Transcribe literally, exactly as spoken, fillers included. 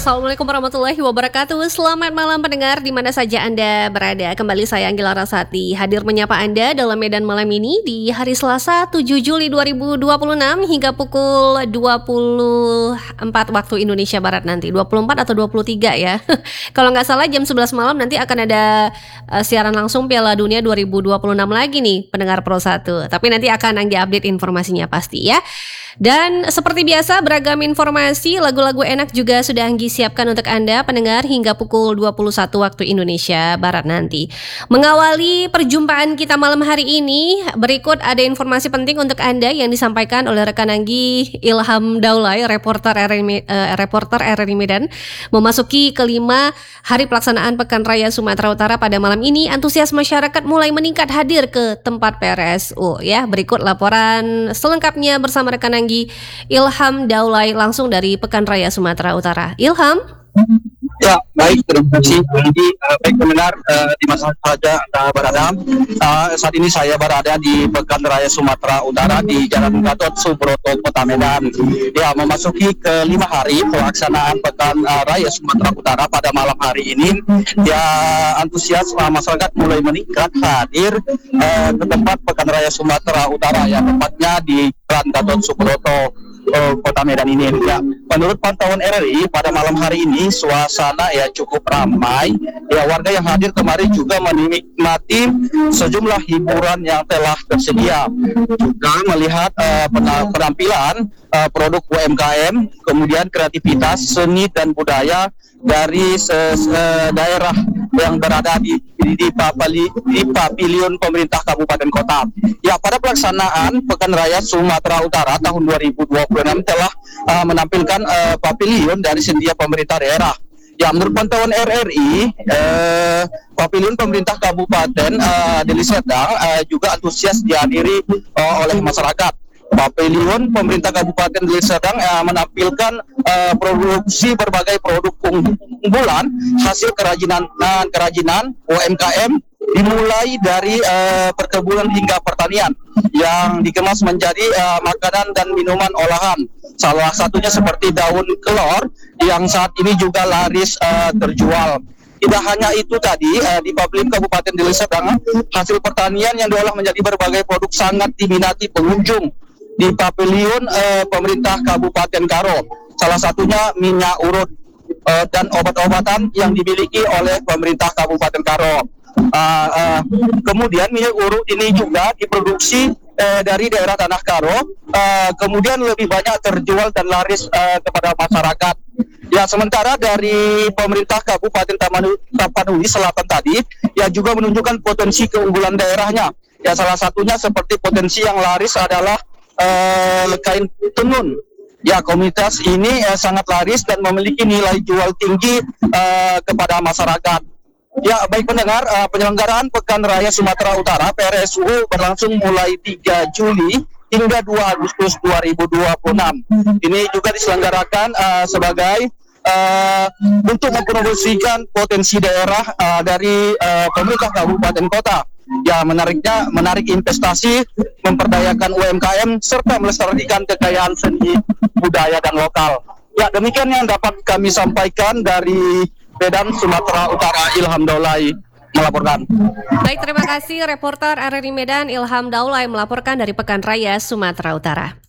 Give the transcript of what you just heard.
Assalamualaikum warahmatullahi wabarakatuh. Selamat malam pendengar di mana saja Anda berada. Kembali saya Anggela Rasati hadir menyapa Anda dalam Medan malam ini di hari Selasa tujuh Juli dua ribu dua puluh enam hingga pukul dua puluh empat waktu Indonesia Barat nanti. dua puluh empat atau dua puluh tiga ya. Kalau nggak salah jam sebelas malam nanti akan ada uh, siaran langsung Piala Dunia dua ribu dua puluh enam lagi nih pendengar Pro satu. Tapi nanti akan Anggi update informasinya pasti ya. Dan seperti biasa beragam informasi, lagu-lagu enak juga sudah Anggi siapkan untuk Anda pendengar hingga pukul dua puluh satu waktu Indonesia Barat nanti. Mengawali perjumpaan kita malam hari ini, berikut ada informasi penting untuk Anda yang disampaikan oleh rekan Anggi Ilham Daulay, reporter R R I, uh, reporter R R I Medan. Memasuki kelima hari pelaksanaan Pekan Raya Sumatera Utara pada malam ini, antusias masyarakat mulai meningkat hadir ke tempat P R S U ya. Berikut laporan selengkapnya bersama rekan Anggi Ilham Daulay langsung dari Pekan Raya Sumatera Utara. Ilham? Ya, baik, terima kasih. Jadi, uh, baik mendengar uh, di masa saja Anda berada. Uh, saat ini saya berada di Pekan Raya Sumatera Utara di Jalan Gatot Subroto, Kota Medan. Ya, memasuki kelima hari pelaksanaan Pekan uh, Raya Sumatera Utara pada malam hari ini. Ya, antusias uh, masyarakat mulai meningkat hadir uh, ke tempat Pekan Raya Sumatera Utara, ya, tepatnya di Jalan Gatot Subroto, Uh, Kota Medan ini. Ya, menurut pantauan R R I pada malam hari ini suasana ya cukup ramai. Ya, warga yang hadir kemarin juga menikmati sejumlah hiburan yang telah tersedia. Juga melihat uh, penampilan uh, produk U M K M, kemudian kreativitas seni dan budaya dari se- se- daerah yang berada di di, di, papali, di pavilion pemerintah kabupaten kota. Ya, pada pelaksanaan Pekan Raya Sumatera Utara tahun dua ribu dua puluh enam telah uh, menampilkan uh, pavilion dari setiap pemerintah daerah. Ya, menurut pantauan R R I, eh, pavilion pemerintah kabupaten uh, Deli Serdang uh, juga antusias dihadiri uh, oleh masyarakat. Pavilion pemerintah Kabupaten Deli Serdang uh, menampilkan uh, produksi berbagai produk unggulan hasil kerajinan uh, kerajinan U M K M, dimulai dari uh, perkebunan hingga pertanian yang dikemas menjadi uh, makanan dan minuman olahan. Salah satunya seperti daun kelor yang saat ini juga laris uh, terjual. Tidak hanya itu tadi, uh, di Pavilion Kabupaten Deli Serdang, hasil pertanian yang diolah menjadi berbagai produk sangat diminati pengunjung di Pavilion uh, pemerintah Kabupaten Karo. Salah satunya minyak urut uh, dan obat-obatan yang dimiliki oleh pemerintah Kabupaten Karo. Uh, uh, kemudian minyak urut ini juga diproduksi uh, dari daerah Tanah Karo, uh, kemudian lebih banyak terjual dan laris uh, kepada masyarakat. Ya, sementara dari pemerintah Kabupaten Tapanuli Selatan tadi, ya juga menunjukkan potensi keunggulan daerahnya. Ya, salah satunya seperti potensi yang laris adalah uh, kain tenun. Ya, komunitas ini uh, sangat laris dan memiliki nilai jual tinggi uh, kepada masyarakat. Ya, baik pendengar, uh, penyelenggaraan Pekan Raya Sumatera Utara P R S U berlangsung mulai tiga Juli hingga dua Agustus dua ribu dua puluh enam. Ini juga diselenggarakan uh, sebagai uh, untuk mempromosikan potensi daerah uh, dari uh, pemerintah kabupaten kota. Ya, menariknya menarik investasi, memperdayakan U M K M serta melestarikan kekayaan seni budaya dan lokal. Ya, demikian yang dapat kami sampaikan dari Medan, Sumatera Utara. Ilham Daulay melaporkan. Baik, terima kasih reporter R R I Medan Ilham Daulay melaporkan dari Pekan Raya Sumatera Utara.